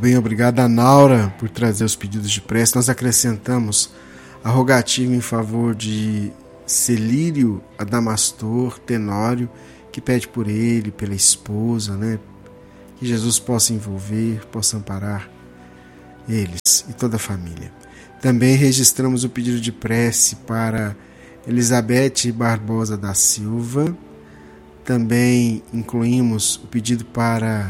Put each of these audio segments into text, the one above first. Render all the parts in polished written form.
Também obrigado a Naura por trazer os pedidos de prece. Nós acrescentamos a rogativa em favor de Celírio Adamastor Tenório, que pede por ele, pela esposa, né? Que Jesus possa envolver, possa amparar eles e toda a família. Também registramos o pedido de prece para Elizabeth Barbosa da Silva. Também incluímos o pedido para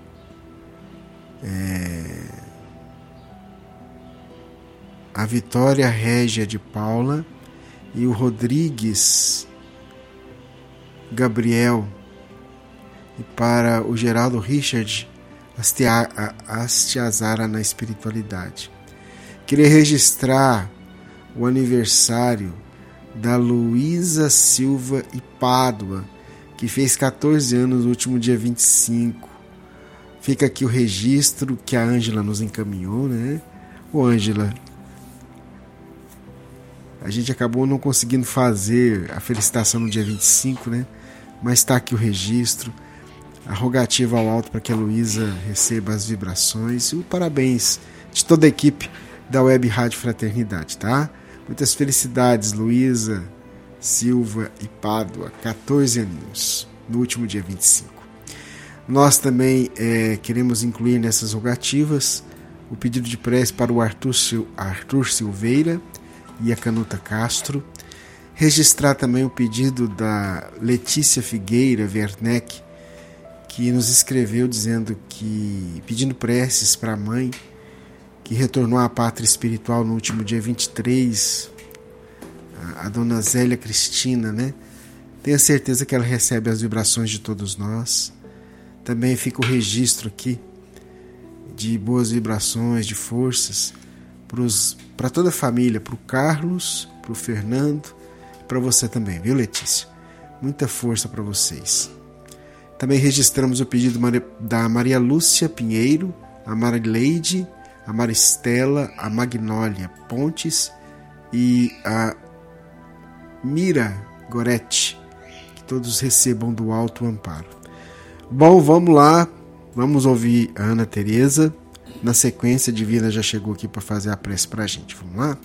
a Vitória Régia de Paula e o Rodrigues Gabriel, e para o Geraldo Richard Astiazara na espiritualidade. Queria registrar o aniversário da Luísa Silva e Pádua, que fez 14 anos no último dia 25. Fica aqui o registro que a Ângela nos encaminhou, né? Ô Ângela, a gente acabou não conseguindo fazer a felicitação no dia 25, né? Mas está aqui o registro, a rogativa ao alto para que a Luísa receba as vibrações e o parabéns de toda a equipe da Web Rádio Fraternidade, tá? Muitas felicidades, Luísa Silva e Pádua, 14 aninhos, no último dia 25. Nós também queremos incluir nessas rogativas o pedido de prece para o Arthur Silveira e a Canuta Castro. Registrar também o pedido da Letícia Figueira Werneck, que nos escreveu pedindo preces para a mãe, que retornou à pátria espiritual no último dia 23, a dona Zélia Cristina, né? Tenho certeza que ela recebe as vibrações de todos nós. Também fica o registro aqui de boas vibrações, de forças para toda a família, para o Carlos, para o Fernando, para você também, viu, Letícia? Muita força para vocês. Também registramos o pedido da Maria Lúcia Pinheiro, a Marileide, a Maristela, a Magnólia Pontes e a Mira Goretti, que todos recebam do alto amparo. Bom, vamos lá, vamos ouvir a Ana Tereza. Na sequência, a Divina já chegou aqui para fazer a prece para a gente. Vamos lá?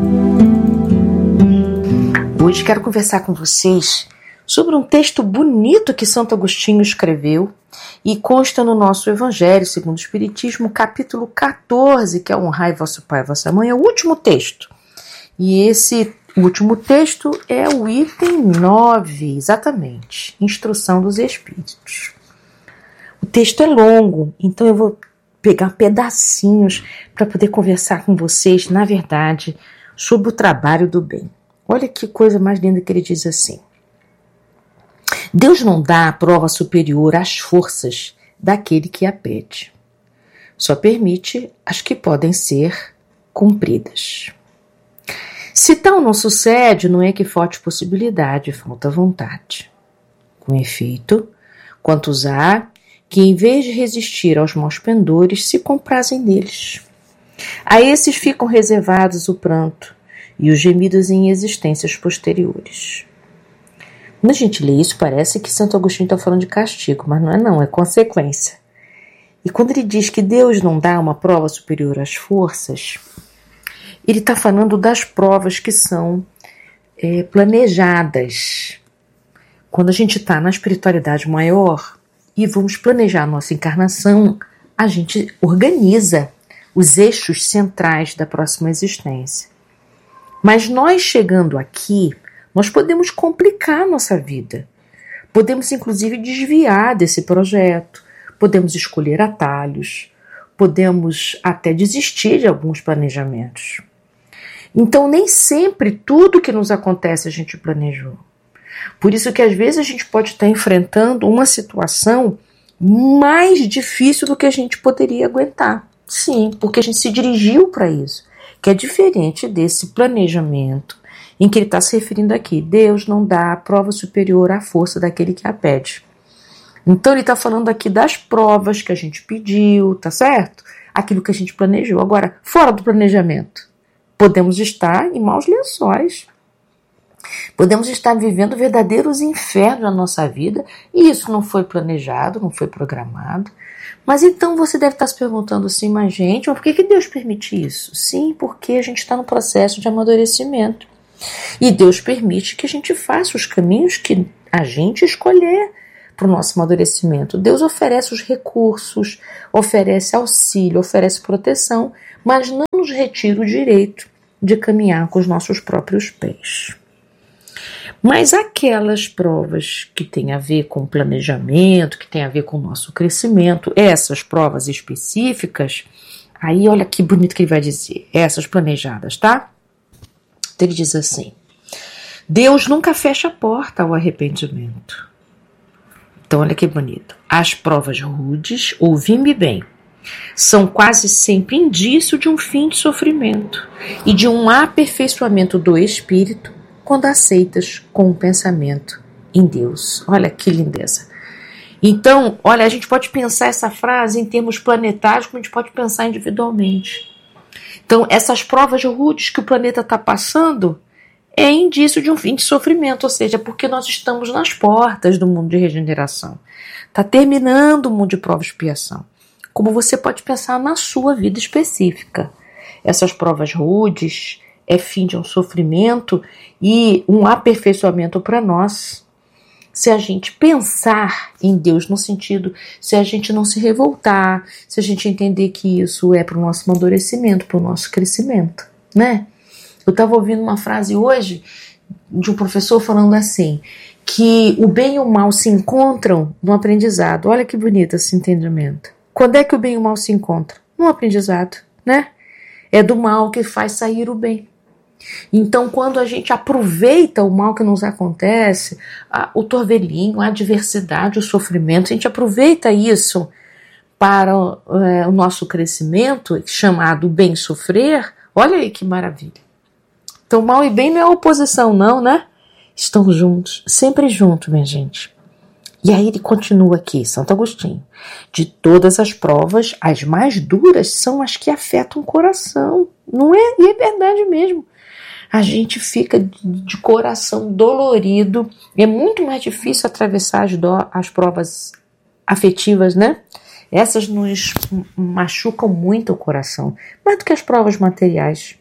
Hoje quero conversar com vocês sobre um texto bonito que Santo Agostinho escreveu e consta no nosso Evangelho segundo o Espiritismo, capítulo 14, que é Honrai vosso pai e vossa mãe, é o último texto. E esse último texto é o item 9, exatamente, Instrução dos Espíritos. O texto é longo, então eu vou pegar pedacinhos para poder conversar com vocês, na verdade, sobre o trabalho do bem. Olha que coisa mais linda que ele diz assim. Deus não dá a prova superior às forças daquele que a pede. Só permite as que podem ser cumpridas. Se tal não sucede, não é que falte possibilidade, falta vontade. Com efeito, quantos há que, em vez de resistir aos maus pendores, se comprazem neles. A esses ficam reservados o pranto e os gemidos em existências posteriores. Quando a gente lê isso, parece que Santo Agostinho está falando de castigo, mas não, é consequência. E quando ele diz que Deus não dá uma prova superior às forças, ele está falando das provas que são planejadas. Quando a gente está na espiritualidade maior e vamos planejar a nossa encarnação, a gente organiza os eixos centrais da próxima existência. Mas nós chegando aqui, nós podemos complicar a nossa vida. Podemos, inclusive, desviar desse projeto. Podemos escolher atalhos. Podemos até desistir de alguns planejamentos. Então, nem sempre tudo que nos acontece a gente planejou. Por isso que, às vezes, a gente pode estar enfrentando uma situação mais difícil do que a gente poderia aguentar. Sim, porque a gente se dirigiu para isso. Que é diferente desse planejamento em que ele está se referindo aqui. Deus não dá a prova superior à força daquele que a pede. Então ele está falando aqui das provas que a gente pediu, tá certo? Aquilo que a gente planejou. Agora, fora do planejamento, podemos estar em maus lençóis. Podemos estar vivendo verdadeiros infernos na nossa vida e isso não foi planejado, não foi programado. Mas então você deve estar se perguntando assim, mas gente, por que Deus permite isso? Sim, porque a gente está no processo de amadurecimento. E Deus permite que a gente faça os caminhos que a gente escolher para o nosso amadurecimento. Deus oferece os recursos, oferece auxílio, oferece proteção, mas não nos retira o direito de caminhar com os nossos próprios pés. Mas aquelas provas que têm a ver com planejamento, que têm a ver com o nosso crescimento, essas provas específicas, aí olha que bonito que ele vai dizer, essas planejadas, tá? Então ele diz assim, Deus nunca fecha a porta ao arrependimento. Então olha que bonito, as provas rudes, ouvi-me bem, são quase sempre indício de um fim de sofrimento e de um aperfeiçoamento do espírito quando aceitas com o pensamento em Deus. Olha que lindeza. Então, olha, a gente pode pensar essa frase em termos planetários, como a gente pode pensar individualmente. Então, essas provas rudes que o planeta está passando é indício de um fim de sofrimento, ou seja, porque nós estamos nas portas do mundo de regeneração. Está terminando o mundo de prova e expiação. Como você pode pensar na sua vida específica. Essas provas rudes é fim de um sofrimento e um aperfeiçoamento para nós. Se a gente pensar em Deus no sentido, se a gente não se revoltar, se a gente entender que isso é para o nosso amadurecimento, para o nosso crescimento, né? Eu estava ouvindo uma frase hoje de um professor falando assim, que o bem e o mal se encontram no aprendizado. Olha que bonito esse entendimento. Quando é que o bem e o mal se encontram? No aprendizado, né? É do mal que faz sair o bem. Então, quando a gente aproveita o mal que nos acontece, o torvelinho, a adversidade, o sofrimento, a gente aproveita isso para o nosso crescimento, chamado bem sofrer, olha aí que maravilha. Então, mal e bem não é oposição, não, né? Estão juntos, sempre juntos, minha gente. E aí ele continua aqui, Santo Agostinho. De todas as provas, as mais duras são as que afetam o coração. Não é? E é verdade mesmo. A gente fica de coração dolorido. É muito mais difícil atravessar as provas afetivas, né? Essas nos machucam muito o coração, mais do que as provas materiais.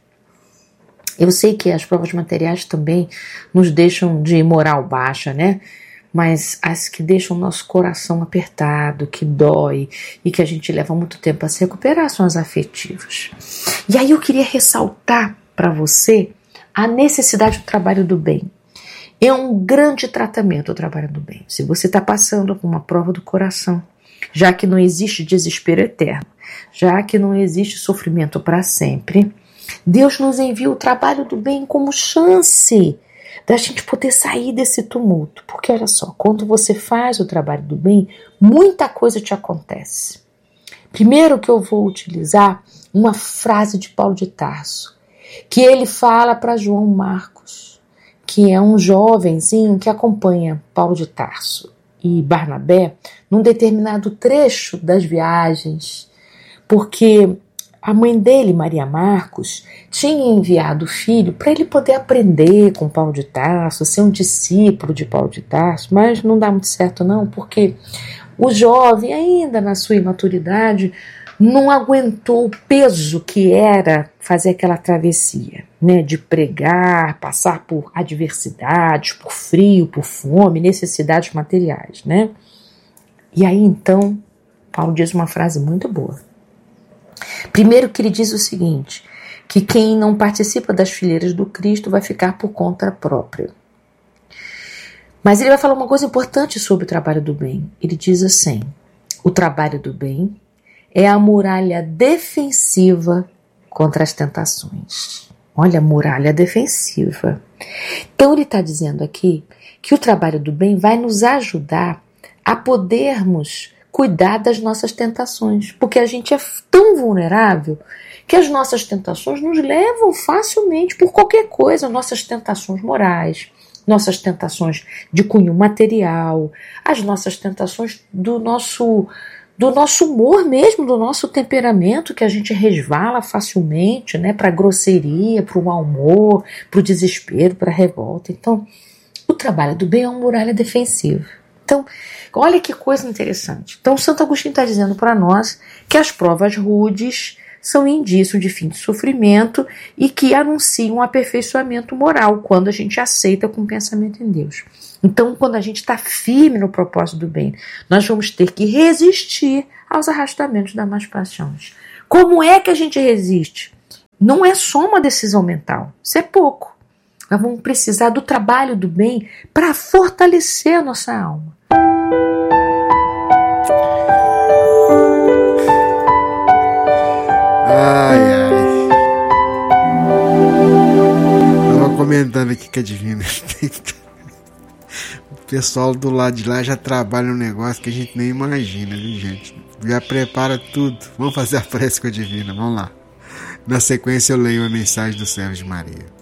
Eu sei que as provas materiais também nos deixam de moral baixa, né? Mas as que deixam o nosso coração apertado, que dói e que a gente leva muito tempo a se recuperar são as afetivas. E aí eu queria ressaltar para você a necessidade do trabalho do bem. É um grande tratamento o trabalho do bem. Se você está passando por uma prova do coração, já que não existe desespero eterno, já que não existe sofrimento para sempre, Deus nos envia o trabalho do bem como chance da gente poder sair desse tumulto. Porque olha só, quando você faz o trabalho do bem, muita coisa te acontece. Primeiro que eu vou utilizar uma frase de Paulo de Tarso, que ele fala para João Marcos, que é um jovenzinho que acompanha Paulo de Tarso e Barnabé num determinado trecho das viagens, porque a mãe dele, Maria Marcos, tinha enviado o filho para ele poder aprender com Paulo de Tarso, ser um discípulo de Paulo de Tarso, mas não dá muito certo não, porque o jovem, ainda na sua imaturidade, não aguentou o peso que era fazer aquela travessia, né, de pregar, passar por adversidades, por frio, por fome, necessidades materiais, né? E aí então, Paulo diz uma frase muito boa. Primeiro que ele diz o seguinte, que quem não participa das fileiras do Cristo vai ficar por conta própria. Mas ele vai falar uma coisa importante sobre o trabalho do bem. Ele diz assim, o trabalho do bem é a muralha defensiva contra as tentações. Olha, a muralha defensiva. Então ele está dizendo aqui que o trabalho do bem vai nos ajudar a podermos cuidar das nossas tentações, porque a gente é tão vulnerável que as nossas tentações nos levam facilmente por qualquer coisa, nossas tentações morais, nossas tentações de cunho material, as nossas tentações do nosso humor mesmo, do nosso temperamento, que a gente resvala facilmente, né, para a grosseria, para o mau humor, para o desespero, para a revolta. Então, o trabalho do bem é uma muralha defensiva. Então, olha que coisa interessante. Então, Santo Agostinho está dizendo para nós que as provas rudes são indício de fim de sofrimento e que anunciam um aperfeiçoamento moral quando a gente aceita com pensamento em Deus. Então, quando a gente está firme no propósito do bem, nós vamos ter que resistir aos arrastamentos das más paixões. Como é que a gente resiste? Não é só uma decisão mental, isso é pouco. Nós vamos precisar do trabalho do bem para fortalecer a nossa alma. Estava comentando aqui que a Divina o pessoal do lado de lá já trabalha um negócio que a gente nem imagina, viu, gente? Já prepara tudo. Vamos fazer a prece com a Divina, vamos lá. Na sequência eu leio a mensagem do Servo de Maria.